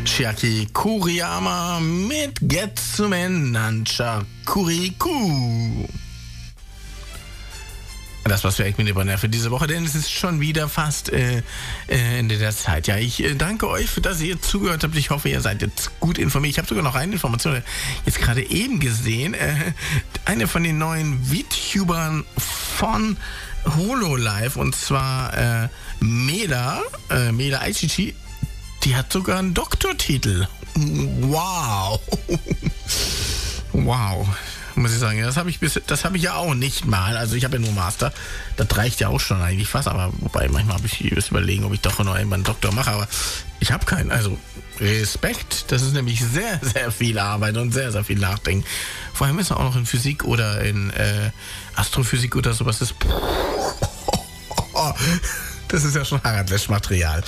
Chiaki Kuriyama mit Getsumen Nancha Kuriku. Das war's für Eggman Bonner für diese Woche, denn es ist schon wieder fast Ende der Zeit. Ja, ich danke euch, für dass ihr zugehört habt. Ich hoffe, ihr seid jetzt gut informiert. Ich habe sogar noch eine Information jetzt gerade eben gesehen. Eine von den neuen VTubern von Hololive, und zwar Mela Aichichi, die hat sogar einen Doktortitel. Wow. Wow. Muss ich sagen, das habe ich ja auch nicht mal. Also ich habe ja nur Master. Das reicht ja auch schon eigentlich fast. Aber wobei manchmal habe ich überlegen, ob ich doch noch einmal einen Doktor mache. Aber ich habe keinen. Also Respekt. Das ist nämlich sehr, sehr viel Arbeit und sehr, sehr viel Nachdenken. Vor allem ist es auch noch in Physik oder in Astrophysik oder sowas. Das ist ja schon Harald-Lesch-Material.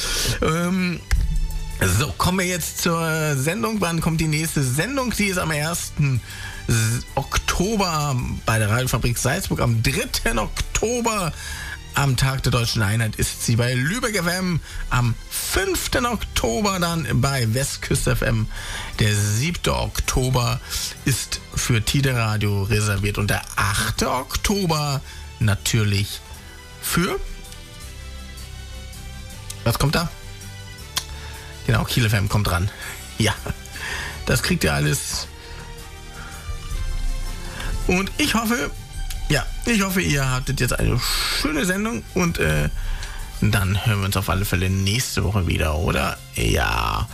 So, kommen wir jetzt zur Sendung. Wann kommt die nächste Sendung? Die ist am 1. Oktober bei der Radiofabrik Salzburg. Am 3. Oktober, am Tag der Deutschen Einheit, ist sie bei Lübeck FM. Am 5. Oktober dann bei Westküste FM. Der 7. Oktober ist für Tide Radio reserviert. Und der 8. Oktober natürlich für... Was kommt da? Genau, Kiel FM kommt dran. Ja, das kriegt ihr alles. Und ich hoffe, ihr hattet jetzt eine schöne Sendung. Und dann hören wir uns auf alle Fälle nächste Woche wieder, oder? Ja.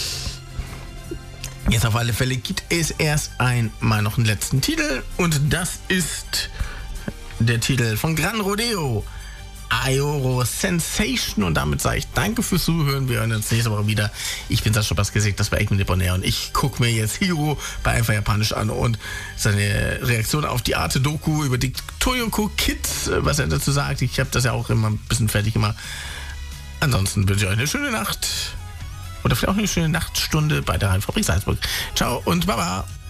Jetzt auf alle Fälle gibt es erst einmal noch einen letzten Titel. Und das ist der Titel von Gran Rodeo. Ayoro Sensation, und damit sage ich danke fürs Zuhören. Wir hören uns nächste Woche wieder. Ich bin Sascha Baskesig, das war Eggman Bonner, und ich gucke mir jetzt Hiro bei Einfach Japanisch an und seine Reaktion auf die Arte-Doku über die Toyoko Kids, was er dazu sagt. Ich habe das ja auch immer ein bisschen fertig gemacht. Ansonsten wünsche ich euch eine schöne Nacht oder vielleicht auch eine schöne Nachtstunde bei der Radiofabrik Salzburg. Ciao und Baba.